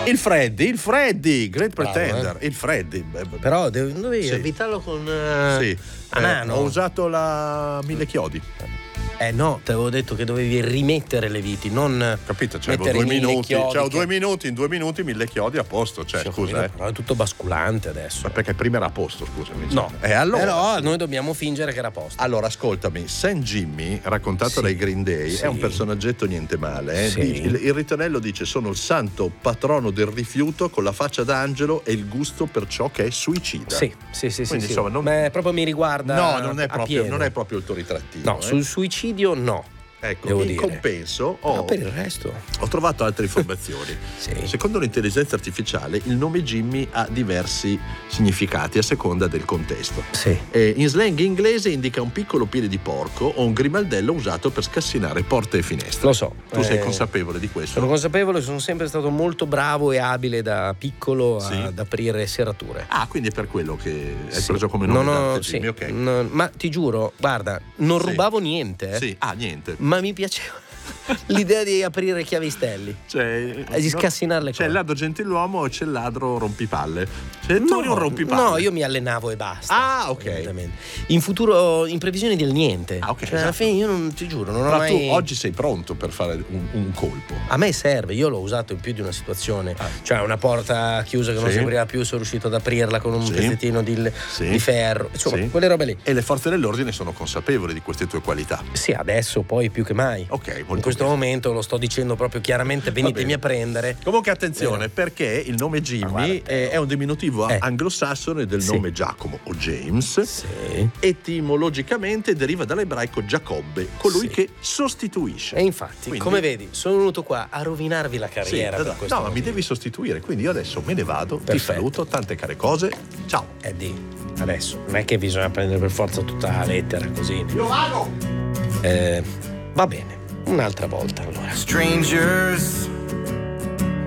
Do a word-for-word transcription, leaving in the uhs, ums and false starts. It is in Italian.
Il Freddy, il Freddy, Great Bravo, Pretender, eh. il Freddy. Però devi, devi Sì. evitarlo con uh, Sì, a eh, mano. ho usato la mille chiodi. Eh no, ti avevo detto che dovevi rimettere le viti, non Capito? Cioè, mettere due mille minuti, chiodi cioè, ho che- due minuti, in due minuti mille chiodi a posto. Cioè, Sì, ho scusa, capito, eh. però è tutto basculante adesso. Perché prima era a posto, scusami. No, E allora? però noi dobbiamo fingere che era a posto. Allora, ascoltami, Saint Jimmy, raccontato Sì. dai Green Day, Sì. è un personaggetto niente male. Eh? Sì. Dice- il, il ritornello dice: sono il santo patrono del rifiuto con la faccia d'angelo e il gusto per ciò che è suicida. Sì, sì, sì, Quindi, sì, insomma, sì. non- Ma proprio mi riguarda. No, non è, a proprio, pieno. non è proprio il tuo ritrattino. No, eh. sul suicidio no. Ecco, devo in dire. compenso Però ho, per il resto. ho trovato altre informazioni. Sì. Secondo l'intelligenza artificiale, il nome Jimmy ha diversi significati a seconda del contesto. Sì. Eh, in slang inglese indica un piccolo piede di porco o un grimaldello usato per scassinare porte e finestre. Lo so. Tu sei eh, consapevole di questo? Sono consapevole, sono sempre stato molto bravo e abile da piccolo Sì. ad aprire serrature. Ah, quindi è per quello che hai Sì. preso come nome Non ho- d'arte sì. Jimmy, ok. Non- ma ti giuro, guarda, non Sì. rubavo niente, eh, Sì, ah, niente. ma mi piaceva l'idea di aprire chiavistelli. Cioè, E di scassinare le c'è cose. il ladro gentiluomo e c'è il ladro rompipalle. Cioè, tu eri un rompipalle. no, io mi allenavo e basta. Ah, ok. Evidentemente. In futuro, in previsione del niente. Ah, ok, Cioè, alla esatto. fine io non ti giuro, non ho Però mai. tu oggi sei pronto per fare un, un colpo. A me serve, io l'ho usato in più di una situazione, cioè una porta chiusa che non Ah. Sì. si apriva più, sono riuscito ad aprirla con un Sì. pezzettino di, Sì. di ferro, insomma, Sì. quelle robe lì. E le forze dell'ordine sono consapevoli di queste tue qualità. Sì, adesso poi più che mai. Ok, molto In questo bene. momento lo sto dicendo proprio chiaramente, venitemi a prendere. Comunque attenzione, Vero. perché il nome Jimmy Ma guarda, è, è un diminutivo eh. anglosassone del Sì. nome Giacomo o James. Sì. Etimologicamente deriva dall'ebraico Giacobbe, colui Sì. che sostituisce. E infatti, Quindi- come vedi, sono venuto qua a rovinarvi la Sì, carriera per esatto. questo No, ma mi motivo. devi sostituire, quindi io adesso me ne vado, ti Perfetto. saluto, tante care cose. Ciao. Eddie, adesso non è che bisogna prendere per forza tutta la lettera così. Io vado! Eh, va bene, un'altra volta allora. Strangers